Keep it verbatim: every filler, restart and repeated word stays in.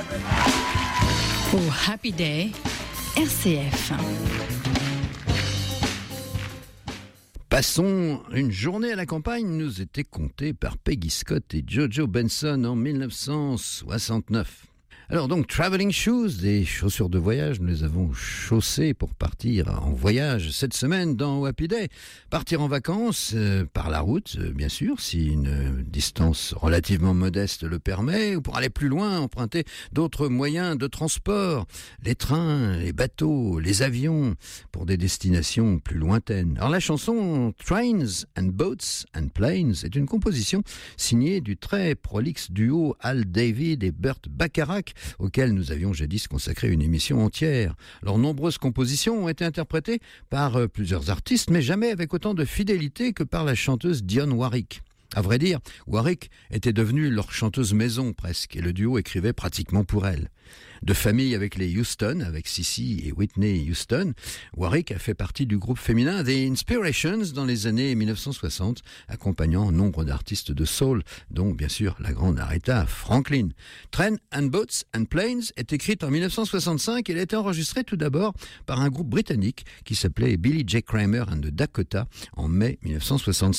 Au Happy Day, R C F. Passons, une journée à la campagne nous était contée par Peggy Scott et Jojo Benson en dix-neuf cent soixante-neuf. Alors donc, traveling shoes, des chaussures de voyage, nous les avons chaussées pour partir en voyage cette semaine dans Happy Day. Partir en vacances, euh, par la route, euh, bien sûr, si une distance relativement modeste le permet, ou pour aller plus loin, emprunter d'autres moyens de transport, les trains, les bateaux, les avions, pour des destinations plus lointaines. Alors la chanson Trains and Boats and Planes est une composition signée du très prolixe duo Al David et Burt Bacharach, auquel nous avions jadis consacré une émission entière. Leurs nombreuses compositions ont été interprétées par euh, plusieurs artistes, mais jamais avec autant de fidélité que par la chanteuse Dionne Warwick. À vrai dire, Warwick était devenue leur chanteuse maison presque, et le duo écrivait pratiquement pour elle. De famille avec les Houston, avec Cissy et Whitney Houston, Warwick a fait partie du groupe féminin The Inspirations dans les années dix-neuf cent soixante, accompagnant nombre d'artistes de soul, dont bien sûr la grande Aretha Franklin. Trains and Boats and Planes est écrite en dix-neuf cent soixante-cinq et elle a été enregistrée tout d'abord par un groupe britannique qui s'appelait Billy J. Kramer and the Dakota en mai dix-neuf cent soixante-cinq.